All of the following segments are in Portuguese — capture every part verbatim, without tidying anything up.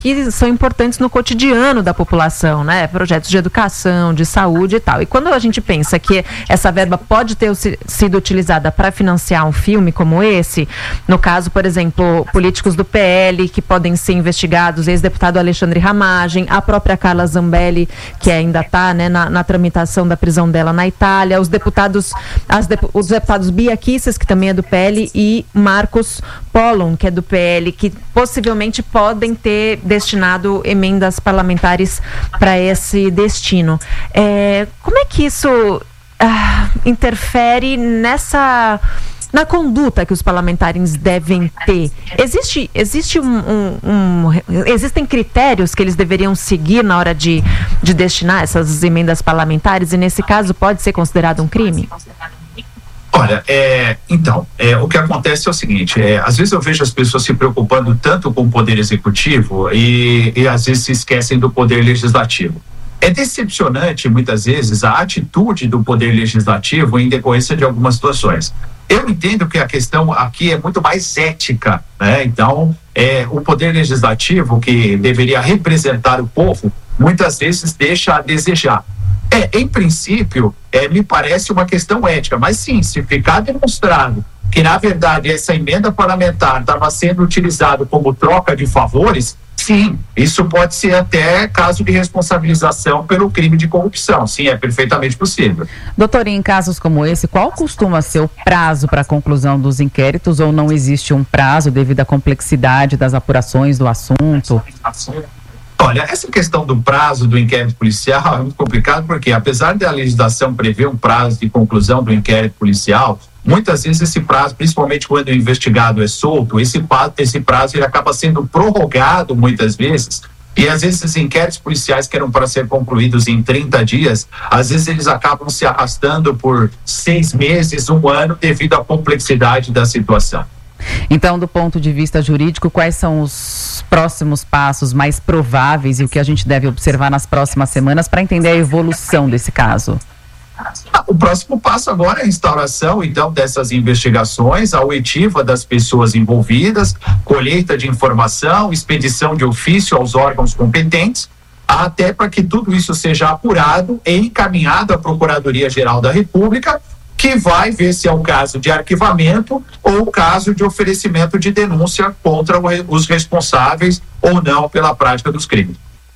que são importantes no cotidiano da população, né? Projetos de educação, de saúde e tal. E quando a gente pensa que essa verba pode ter sido utilizada para financiar um filme como esse, no caso, por exemplo, políticos do P L que podem ser investigados, ex-deputado Alexandre Ramagem, a própria Carla Zambelli, que ainda está, né, na, na tramitação da prisão dela na Itália, os deputados, as de, os deputados Bia Kicis, que também é do P L, e Marcos Pollon, que é do P L, que possivelmente podem ter destinado emendas parlamentares para esse destino. É, como é que isso ah, interfere nessa... na conduta que os parlamentares devem ter? Existe, existe um, um, um, existem critérios que eles deveriam seguir na hora de, de destinar essas emendas parlamentares, e nesse caso pode ser considerado um crime? Olha, é, então, é, o que acontece é o seguinte, é, às vezes eu vejo as pessoas se preocupando tanto com o poder executivo e, e às vezes se esquecem do poder legislativo. É decepcionante, muitas vezes, a atitude do poder legislativo em decorrência de algumas situações. Eu entendo que a questão aqui é muito mais ética, né? Então, é, o poder legislativo, que deveria representar o povo, muitas vezes deixa a desejar. É, em princípio, é, me parece uma questão ética, mas sim, se ficar demonstrado que, na verdade, essa emenda parlamentar estava sendo utilizada como troca de favores, sim, isso pode ser até caso de responsabilização pelo crime de corrupção. Sim, é perfeitamente possível. Doutor, em casos como esse, qual costuma ser o prazo para a conclusão dos inquéritos, ou não existe um prazo devido à complexidade das apurações do assunto? Olha, essa questão do prazo do inquérito policial é muito complicado, porque apesar da legislação prever um prazo de conclusão do inquérito policial, muitas vezes esse prazo, principalmente quando o investigado é solto, esse, esse prazo ele acaba sendo prorrogado muitas vezes, e às vezes esses inquéritos policiais que eram para ser concluídos em trinta dias, às vezes eles acabam se arrastando por seis meses, um ano, devido à complexidade da situação. Então, do ponto de vista jurídico, quais são os próximos passos mais prováveis e o que a gente deve observar nas próximas semanas para entender a evolução desse caso? O próximo passo agora é a instauração, então, dessas investigações, a oitiva das pessoas envolvidas, colheita de informação, expedição de ofício aos órgãos competentes, até para que tudo isso seja apurado e encaminhado à Procuradoria-Geral da República, que vai ver se é o caso de arquivamento ou o caso de oferecimento de denúncia contra os responsáveis ou não pela prática dos crimes.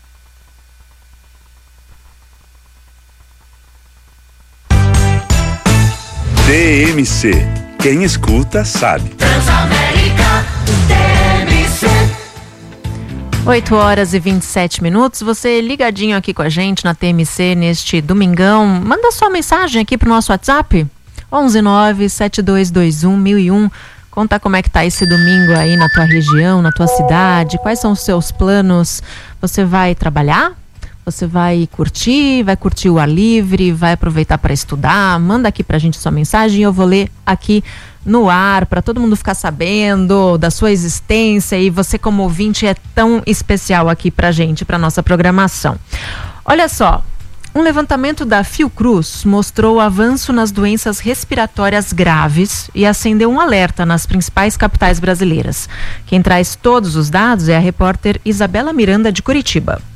T M C. Quem escuta sabe. Transamérica T M C. oito horas e vinte e sete minutos, você ligadinho aqui com a gente na T M C neste domingão, manda sua mensagem aqui pro nosso WhatsApp, onze nove sete dois dois um mil e um, conta como é que tá esse domingo aí na tua região, na tua cidade, quais são os seus planos, você vai trabalhar? Você vai curtir, vai curtir o ar livre, vai aproveitar para estudar? Manda aqui pra gente sua mensagem e eu vou ler aqui no ar, para todo mundo ficar sabendo da sua existência, e você como ouvinte é tão especial aqui pra gente, pra nossa programação. Olha só, um levantamento da Fiocruz mostrou o avanço nas doenças respiratórias graves e acendeu um alerta nas principais capitais brasileiras. Quem traz todos os dados é a repórter Isabela Miranda, de Curitiba.